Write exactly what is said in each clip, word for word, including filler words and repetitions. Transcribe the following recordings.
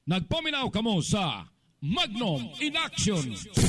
Nagpaminaw kamo sa Magnum in Action.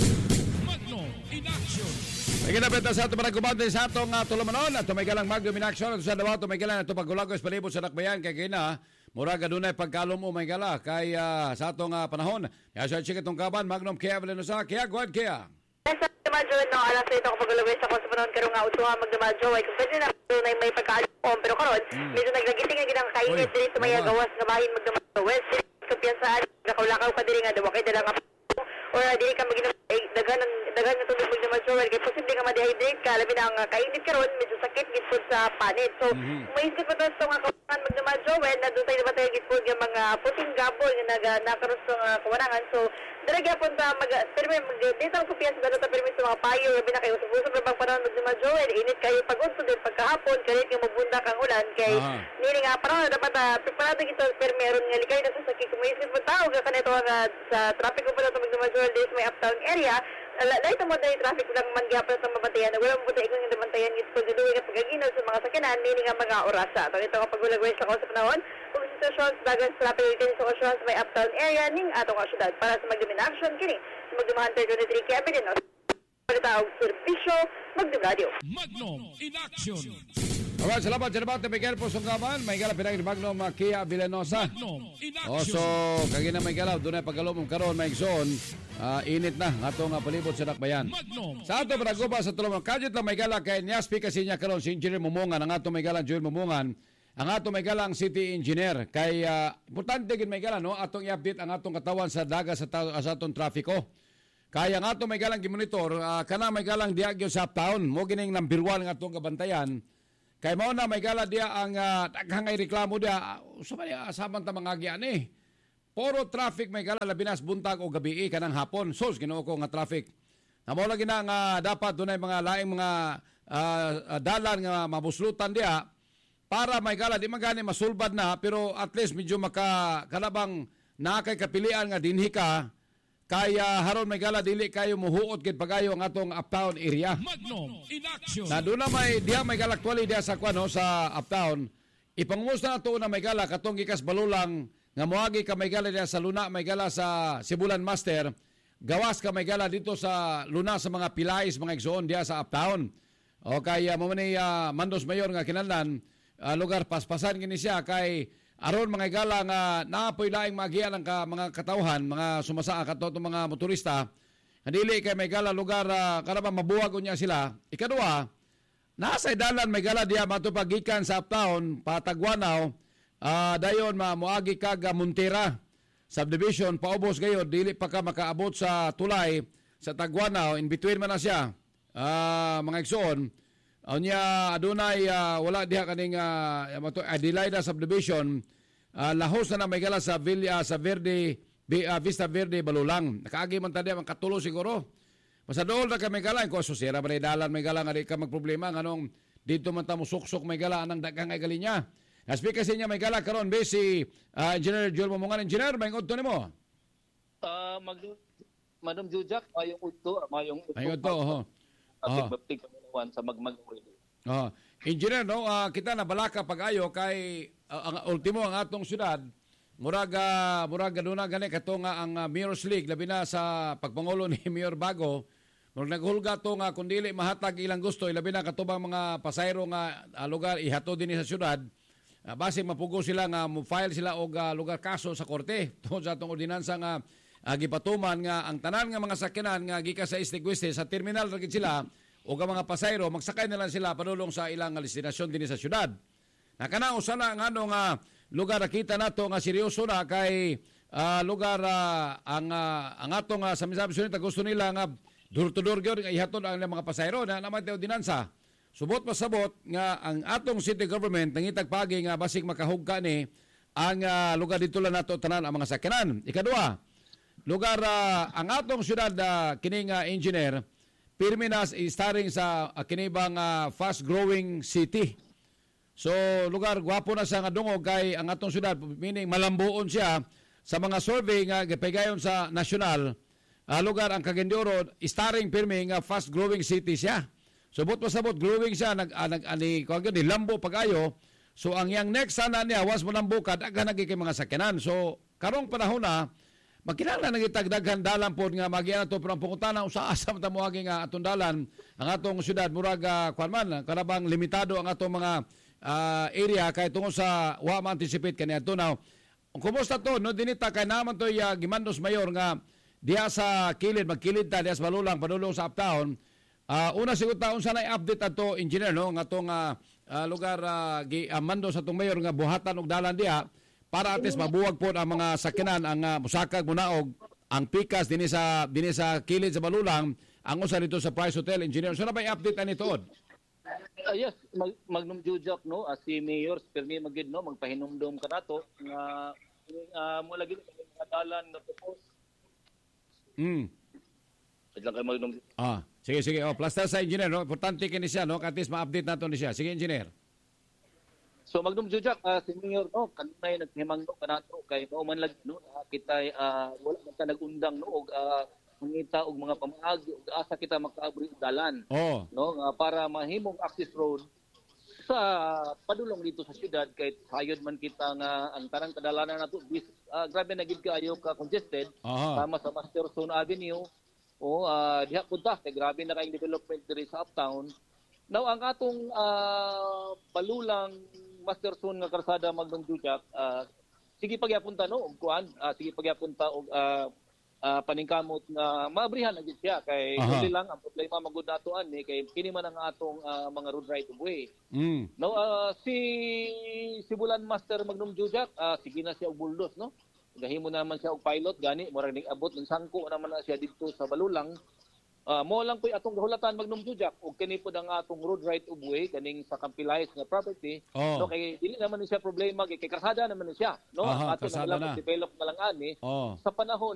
Magnum in Action. May kinabenta sa ato para kumante sa atong uh, tulamanon at tumigalang Magnum in Action at sa dawa tumigalang ito pagkulagos palibot sa nakbayan kay kina mura gadunay pagkalom o may gala kay uh, sa atong uh, panahon. Kaya sa chika itong kaban Magnum kaya Vilenosa kaya guad kaya. Sa Magdamadyo no alas ito ko pagulagos sa kung sa panahon karong nga usuha Magdamadyo ay kung pwede na na may pagkalom pero karon hmm. medyo naglagiting nga ginang kainit diri tumaya gawas nga bahin Magdamadyo West kapiyansaan nakaulakaw pa diri nga dawa kay dala nga or dili ka maginom eh, daghan daghan nga tubig Magdamadyo kay posible nga ma-dehydrate ka labi na ang kainit karon medyo sakit gid sa panit so mm-hmm. maisip ko to nga kawan Magdamadyo when nadutay na batay gid nga mga puting gabol nga naga nakaros nga kawanangan so dira gyapon ta mag permi dito ko piyansa dalo ta permi sa mga payo labi na kay usab-usab na pagpanahon Magdamadyo init kayo pag-unso din pagkahapon kalit nga mabunda kang ulan kay uh-huh. nini nga para dapat preparado gito pero meron nga likay na sa sakit kumaisip mo tao ka kanito nga sa traffic ko pala sa Magdamadyo days may uptown area lahat mo dahil traffic lang man gyapon sa mabantayan wala mo puti ikong nabantayan gito duduwi nga pagaginaw sa mga sakyanan nini nga mga orasa so ito kapag ulagway sa sa panahon kung sitwasyon sa dagang traffic kini sa kasyon sa may uptown area ning atong syudad para sa Magnum in Action kini sa Magnum Hunter twenty-three kaya bilin no pagkatawag serbisyo Magnum Radio Magnum in Action. Alright, salamat, salamat. Miguel po sungkaman. May gala pinagin Magnum uh, Kia Vilenosa. Magnum in Action. Also, kagina may galaw. Doon ay pagkalumong karoon, may zone. Uh, init na. Ato nga palibot sa nakbayan. Magnum. Sa ato, panaguba sa tulong. Kajit lang may gala kay Niaspi kasi niya karoon si Engineer Mumungan. Ang ato may gala, Joel Mumungan. Ang ato may gala, ang City Engineer. Kay, uh, importante gin may gala, no? Atong i-update ang atong katawan sa daga sa, ta- sa atong trafiko. Kaya ang ato may galang gimonitor, uh, kana may galang diagyo sa uptown. Mo gining number one ng atong kabantayan. Kay mao na may gala dia ang uh, daghang reklamo dia usa ba dia saman ta mga agyan eh. Puro traffic may gala labinas buntag o gabi eh, kanang hapon. Sos Ginoo ko nga traffic. Namo lagi na nga dapat dunay mga laing mga uh, dalan nga mabuslutan dia para may gala di magani masulbad na pero at least medyo maka kalabang na kay kapilian nga dinhi ka kaya haron may gala dili kayo muhuot gid pagayo ang atong uptown area. Magnum in Action. Na doon na may diya may gala actually diya sa kwano sa uptown. Ipangumusta na to na may gala katong gikas balulang nga moagi ka may gala diya sa Luna may gala sa Sibulan Master. Gawas ka may gala dito sa Luna sa mga pilais mga igsoon diya sa uptown. O kaya mo man uh, Mandos Mayor nga kinahanglan uh, lugar paspasan gini siya kay aron mga igala nga naapoy laing magian ang ka, mga katawhan, mga sumasaa kato mga motorista. Dili kay may gala lugar uh, karaba mabuwag unya sila. Ikaduha, nasa dalan may gala diya matupagikan sa uptown Patagwanaw, uh, dayon mamuagi kag Montera subdivision paubos gayod dili pa ka makaabot sa tulay sa Tagwanaw in between man na siya. Uh, mga igsoon Unya adunay uh, wala diha kaning uh, Adelaida subdivision uh, lahos na na may gala sa Villa sa Verde uh, Vista Verde Balulang. Nakaagi man ta diha ang katulo siguro. Masadol na ka may gala ko susira man dalan may gala nga di ka magproblema nganong dito man ta mo suksok may gala anang daghang ay galinya. Naspi kasi niya may gala karon be si uh, Engineer Joel Mumungan. Engineer may udto nimo. Uh, mag Madam Jujak mayong udto mayong udto. Mayong udto ho. Atik sa magmag Oh, engineer no uh, kita na balaka pag-ayo kay uh, ang ultimo ang atong syudad muraga muraga duna gani kato nga ang uh, Mayor's League labi na sa pagpangulo ni Mayor Bago murag naghulga to nga kun dili mahatag ilang gusto labi na katubang mga pasayro nga uh, lugar ihatod dinhi sa syudad uh, base mapugo sila nga mo file sila og uh, lugar kaso sa korte tungod sa atong ordinansa nga uh, gipatuman nga ang tanan nga mga sakyanan nga gikas sa East-West sa terminal ra gid sila o ka mga pasayro, magsakay na lang sila padulong sa ilang destinasyon din sa syudad. Nakana usa na nga ano nga lugar nakita nato nga seryoso na kay uh, lugar uh, ang uh, ang atong uh, sa misabi gusto nila nga door to door gyud nga ihatod ang mga pasayro na naman tayo dinansa. Subot pasabot nga ang atong city government nangitag pagi nga basig makahugka ni ang uh, lugar dito lang nato tanan ang mga sakyanan. Ikaduha, lugar uh, ang atong syudad uh, kining uh, engineer Pirminas is starring sa uh, kinibang uh, fast-growing city. So, lugar, gwapo na siya nga dungog kay ang atong syudad, meaning malambuon siya sa mga survey nga gipigayon sa national. Uh, lugar, ang Cagayan starring pirmi nga fast-growing city siya. So, but pasabot, growing siya, nag, uh, nag, ani, kung lambo pag-ayo. So, ang yang next sana niya, was mo lambo ka, daga nagiging mga sakyanan. So, karong panahon na magkinahanglan nang itagdaghan dalan pod nga magian ato pero ang pangutana usa asa man ta moagi nga atong dalan ang atong syudad murag uh, kuan man karabang limitado ang atong mga uh, area kay tungod sa wa ma-anticipate kaniadto now. Kumusta to no dinita kay naman to uh, gimandos mayor nga diha sa kilid magkilid ta diha sa Balulang padulong sa uptown. Uh, una siguro taon sana i-update ato engineer no nga atong uh, uh, lugar uh, gi uh, mandos atong mayor nga buhatan og dalan diha para atis mabuwag po ang mga sakinan ang uh, musakag munaog ang pikas dinhi sa dinhi sa kilid sa Balulang ang usa dito sa Price Hotel engineer. So na ba i-update ani tuod? Uh, yes, mag, Magnum Jujak no as si Mayor Permi Magid no magpahinumdom kanato nga uh, mo lagi ang dalan na propose. Mm. Lang kay Magnum. Ah, sige sige. Oh, plaster sa engineer no. Importante kini siya no katis ma-update nato ni siya. Sige engineer. So Magnum Jujak, uh, si Mayor no kanunay naghimangno kanato kay mao man lagi no uh, kita uh, wala man ta nagundang no og uh, mangita og mga pamaagi og asa kita makaabri og dalan. Oh. No uh, para mahimong access road sa padulong dito sa syudad kay sayod man kita nga ang tanang kadalanan nato bis uh, grabe na gid kaayo ka congested tama sa Masterson Avenue o uh, diha punta kay grabe na kay development diri sa uptown. Now ang atong uh, Balulang Masterson nga karsada Magnum Jujak, uh, sige pagyapunta no og kuan, uh, sige pagyapunta og uh, uh, paningkamot nga maabrihan na gid siya kay dili lang ang problema magud nato ani kay kini man ang atong uh, mga road right of way. Mm. No uh, si Sibulan Master Magnum Jujak, uh, sige na siya og bulldoze no. Gahimo naman siya og pilot gani murag ning abot ng sangko naman na siya dito sa Balulang. Uh, mo lang po'y atong gahulatan Magnum Jujak o kini po ang atong road right of way kaning sa Campilayas nga property. Oh. No kay dili naman ni siya problema kay kasada naman ni siya no. Aha, ato kasada na lang develop na lang ani oh. sa panahon